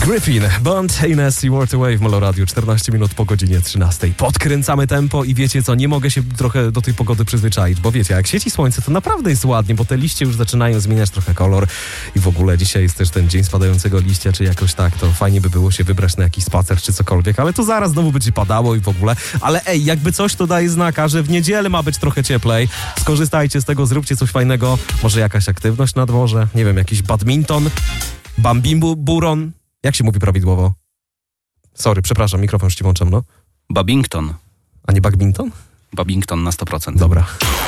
Griffin, Bond, Ines i Walk Away w Meloradiu, 14 minut po godzinie 13. Podkręcamy tempo i wiecie co, nie mogę się trochę do tej pogody przyzwyczaić, bo wiecie, jak świeci słońce, to naprawdę jest ładnie, bo te liście już zaczynają zmieniać trochę kolor i w ogóle dzisiaj jest też ten dzień spadającego liścia, czy jakoś tak, to fajnie by było się wybrać na jakiś spacer, czy cokolwiek, ale to zaraz znowu będzie padało i w ogóle, ale jakby coś to daje znaka, że w niedzielę ma być trochę cieplej, skorzystajcie z tego, zróbcie coś fajnego, może jakaś aktywność na dworze, nie wiem, jakiś badminton, bambimburon. Jak się mówi prawidłowo? Sorry, przepraszam, mikrofon już ci włączam, no. Babington. A nie badminton? Babington na 100%. Dobra.